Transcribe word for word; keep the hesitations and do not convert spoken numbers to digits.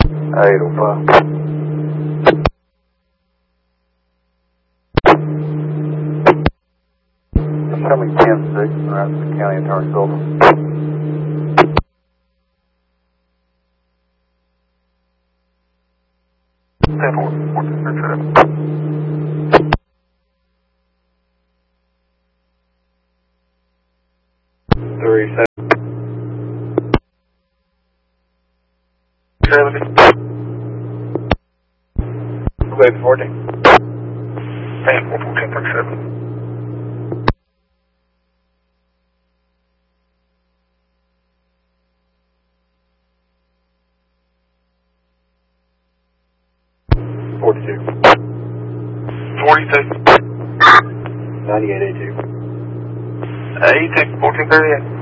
eight oh five. Tell me ten six, right, the county attorney's office. ten four, fourteen thirty-seven. three seven. seventy. Wait, fourteen. ten four, fourteen thirty-seven. forty-two. forty-two. ninety-eight eighty-two. eighty-two, fourteen thirty-eight.